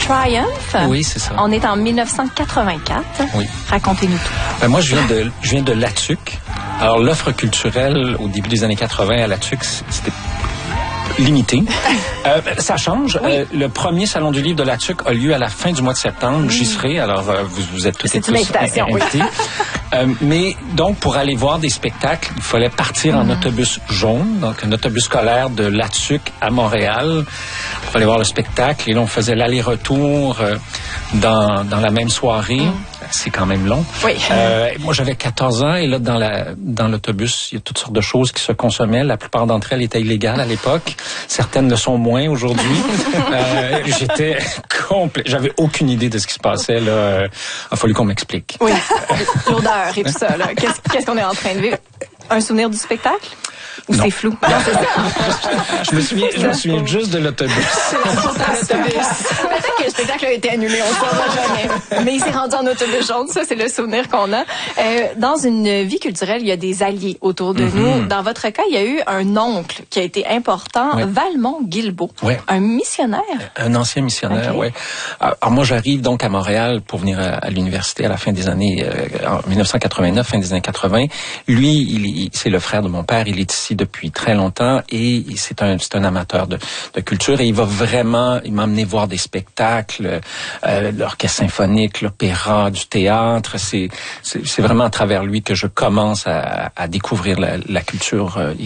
Triumph. Oui, c'est ça. On est en 1984. Oui. Racontez-nous tout. Moi, je viens de Latuc. Alors, l'offre culturelle au début des années 80 à Latuc, c'était limité. Ça change. Oui. Le premier Salon du livre de Latuc a lieu à la fin du mois de septembre. J'y serai. Alors, vous êtes toutes et tous invités. Oui. Mais donc, pour aller voir des spectacles, il fallait partir en autobus jaune, donc un autobus scolaire de Latuc à Montréal pour aller voir le spectacle. Et là, on faisait l'aller-retour dans la même soirée. C'est quand même long. Oui. Moi, j'avais 14 ans et là, dans l'autobus, il y a toutes sortes de choses qui se consommaient. La plupart d'entre elles étaient illégales à l'époque. Certaines le sont moins aujourd'hui. J'étais complet. J'avais aucune idée de ce qui se passait là. Il a fallu qu'on m'explique. Oui. L'odeur et tout ça. Là. Qu'est-ce qu'on est en train de vivre? Un souvenir du spectacle? Ou c'est flou? Non, c'est ça. Je me souviens juste de l'autobus. Peut-être que le spectacle a été annulé, on ne saura jamais. Mais il s'est rendu en autobus jaune, ça c'est le souvenir qu'on a. Dans une vie culturelle, il y a des alliés autour de nous. Dans votre cas, il y a eu un oncle qui a été important, Valmont Guilbeault. Un missionnaire. Un ancien missionnaire, oui. Alors moi, j'arrive donc à Montréal pour venir à l'université à la fin des années, en 1989, fin des années 80. Lui, c'est le frère de mon père, il est ici depuis très longtemps et c'est un amateur de culture et il m'a amené voir des spectacles, l'orchestre symphonique, l'opéra, du théâtre. C'est vraiment à travers lui que je commence à découvrir la culture